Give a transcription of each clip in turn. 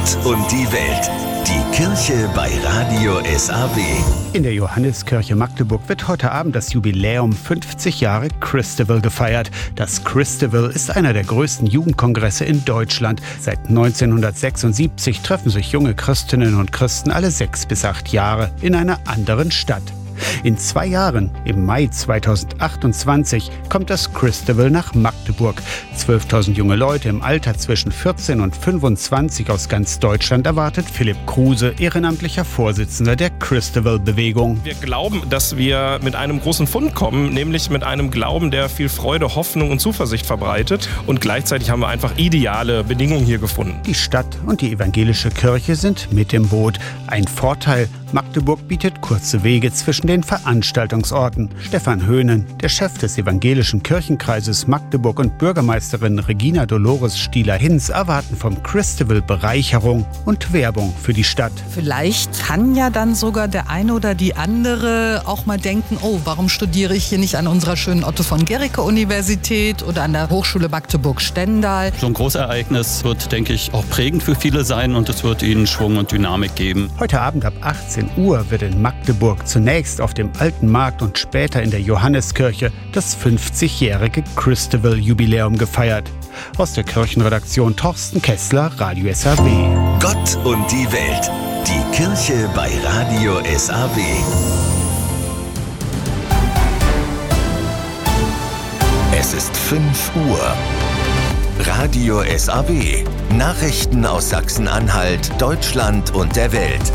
Gott und die Welt. Die Kirche bei Radio SAW. In der Johanneskirche Magdeburg wird heute Abend das Jubiläum 50 Jahre Christavel gefeiert. Das Christavel ist einer der größten Jugendkongresse in Deutschland. Seit 1976 treffen sich junge Christinnen und Christen alle 6 bis 8 Jahre in einer anderen Stadt. In 2 Jahren, im Mai 2028, kommt das Christavel nach Magdeburg. 12.000 junge Leute im Alter zwischen 14 und 25 aus ganz Deutschland erwartet Philipp Kruse, ehrenamtlicher Vorsitzender der Christavel-Bewegung. Wir glauben, dass wir mit einem großen Fund kommen, nämlich mit einem Glauben, der viel Freude, Hoffnung und Zuversicht verbreitet. Und gleichzeitig haben wir einfach ideale Bedingungen hier gefunden. Die Stadt und die evangelische Kirche sind mit im Boot. Ein Vorteil: Magdeburg bietet kurze Wege zwischen den Veranstaltungsorten. Stefan Höhnen, der Chef des evangelischen Kirchenkreises Magdeburg und Bürgermeisterin Regina Dolores Stieler-Hinz erwarten vom Christavel Bereicherung und Werbung für die Stadt. Vielleicht kann ja dann sogar der eine oder die andere auch mal denken, oh, warum studiere ich hier nicht an unserer schönen Otto von Guericke Universität oder an der Hochschule Magdeburg-Stendal. So ein Großereignis wird, denke ich, auch prägend für viele sein und es wird ihnen Schwung und Dynamik geben. Heute Abend ab 18 Uhr wird in Magdeburg zunächst auf dem Alten Markt und später in der Johanneskirche das 50-jährige Christavel-Jubiläum gefeiert. Aus der Kirchenredaktion Thorsten Kessler, Radio SAW. Gott und die Welt. Die Kirche bei Radio SAW. Es ist 5 Uhr. Radio SAW. Nachrichten aus Sachsen-Anhalt, Deutschland und der Welt.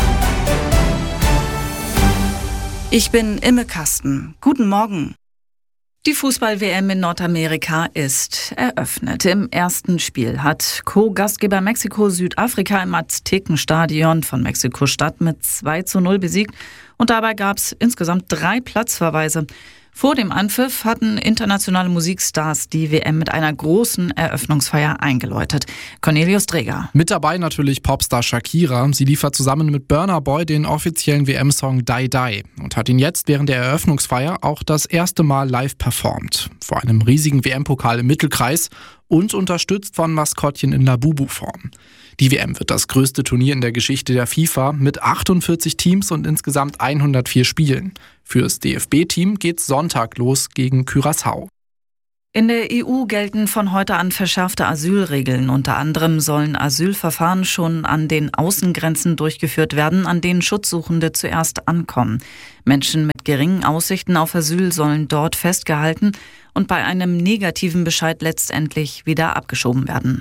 Ich bin Imme Kasten. Guten Morgen. Die Fußball-WM in Nordamerika ist eröffnet. Im ersten Spiel hat Co-Gastgeber Mexiko Südafrika im Aztekenstadion von Mexiko-Stadt mit 2:0 besiegt. Und dabei gab es insgesamt 3 Platzverweise. Vor dem Anpfiff hatten internationale Musikstars die WM mit einer großen Eröffnungsfeier eingeläutet. Cornelius Dreger. Mit dabei natürlich Popstar Shakira. Sie liefert zusammen mit Burna Boy den offiziellen WM-Song Die Die und hat ihn jetzt während der Eröffnungsfeier auch das erste Mal live performt. Vor einem riesigen WM-Pokal im Mittelkreis und unterstützt von Maskottchen in Labubu-Form. Die WM wird das größte Turnier in der Geschichte der FIFA mit 48 Teams und insgesamt 104 Spielen. Fürs DFB-Team geht's Sonntag los gegen Curaçao. In der EU gelten von heute an verschärfte Asylregeln. Unter anderem sollen Asylverfahren schon an den Außengrenzen durchgeführt werden, an denen Schutzsuchende zuerst ankommen. Menschen mit geringen Aussichten auf Asyl sollen dort festgehalten und bei einem negativen Bescheid letztendlich wieder abgeschoben werden.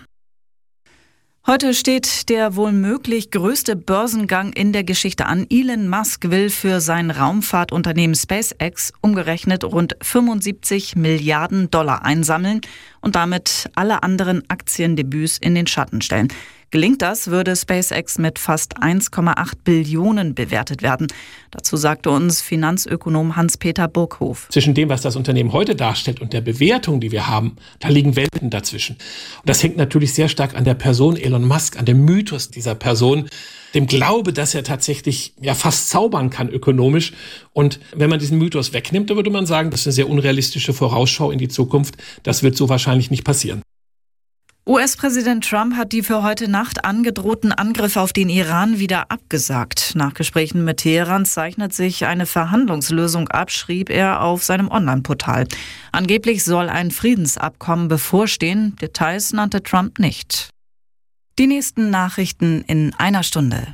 Heute steht der wohl möglich größte Börsengang in der Geschichte an. Elon Musk will für sein Raumfahrtunternehmen SpaceX umgerechnet rund 75 Milliarden Dollar einsammeln und damit alle anderen Aktiendebüts in den Schatten stellen. Gelingt das, würde SpaceX mit fast 1,8 Billionen bewertet werden. Dazu sagte uns Finanzökonom Hans-Peter Burghof. Zwischen dem, was das Unternehmen heute darstellt und der Bewertung, die wir haben, da liegen Welten dazwischen. Und das hängt natürlich sehr stark an der Person Elon Musk, an dem Mythos dieser Person, dem Glaube, dass er tatsächlich ja fast zaubern kann ökonomisch. Und wenn man diesen Mythos wegnimmt, dann würde man sagen, das ist eine sehr unrealistische Vorausschau in die Zukunft. Das wird so wahrscheinlich nicht passieren. US-Präsident Trump hat die für heute Nacht angedrohten Angriffe auf den Iran wieder abgesagt. Nach Gesprächen mit Teheran zeichnet sich eine Verhandlungslösung ab, schrieb er auf seinem Online-Portal. Angeblich soll ein Friedensabkommen bevorstehen. Details nannte Trump nicht. Die nächsten Nachrichten in einer Stunde.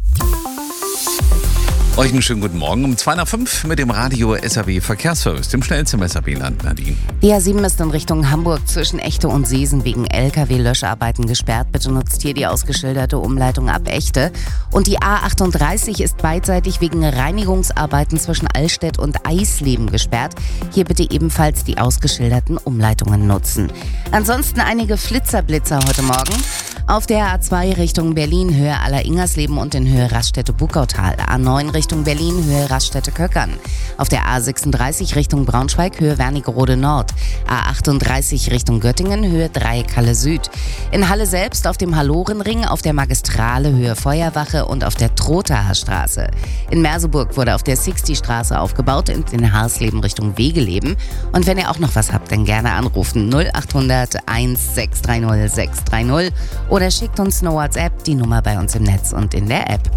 Euch einen schönen guten Morgen um 2:05 mit dem Radio SAW Verkehrsservice, dem schnellsten SAW-Land Nadine. Die A7 ist in Richtung Hamburg zwischen Echte und Seesen wegen LKW-Löscharbeiten gesperrt. Bitte nutzt hier die ausgeschilderte Umleitung ab Echte. Und die A38 ist beidseitig wegen Reinigungsarbeiten zwischen Allstedt und Eisleben gesperrt. Hier bitte ebenfalls die ausgeschilderten Umleitungen nutzen. Ansonsten einige Flitzerblitzer heute Morgen. Auf der A2 Richtung Berlin, Höhe Aller-Ingersleben und in Höhe Raststätte-Buckautal. A9 Richtung Berlin, Höhe Raststätte-Köckern. Auf der A36 Richtung Braunschweig, Höhe Wernigerode Nord. A38 Richtung Göttingen, Höhe Dreieckhalle Süd. In Halle selbst auf dem Hallorenring, auf der Magistrale, Höhe Feuerwache und auf der Trothaer Straße. In Merseburg wurde auf der Sixty-Straße aufgebaut, in Harsleben Richtung Wegeleben. Und wenn ihr auch noch was habt, dann gerne anrufen 0800 1630 630 oder schickt uns eine WhatsApp, die Nummer bei uns im Netz und in der App.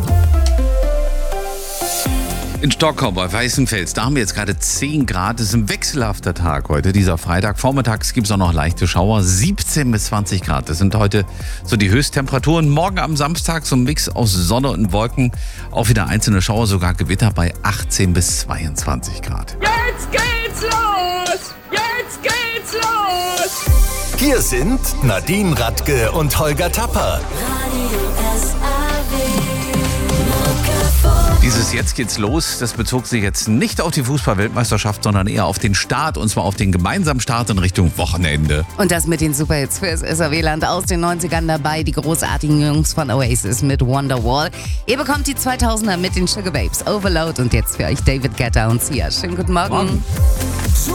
In Stockholm bei Weißenfels, da haben wir jetzt gerade 10 Grad. Es ist ein wechselhafter Tag heute, dieser Freitag. Vormittags gibt es auch noch leichte Schauer, 17 bis 20 Grad. Das sind heute so die Höchsttemperaturen. Morgen am Samstag so ein Mix aus Sonne und Wolken. Auch wieder einzelne Schauer, sogar Gewitter bei 18 bis 22 Grad. Jetzt geht's los! Jetzt geht's los! Hier sind Nadine Radke und Holger Tapper. Dieses Jetzt geht's los, das bezog sich jetzt nicht auf die Fußball-Weltmeisterschaft, sondern eher auf den Start, und zwar auf den gemeinsamen Start in Richtung Wochenende. Und das mit den Superhits fürs SAW-Land aus den 90ern dabei, die großartigen Jungs von Oasis mit Wonderwall. Ihr bekommt die 2000er mit den Sugababes, Overload und jetzt für euch David Guetta und Sia. Schönen guten Morgen.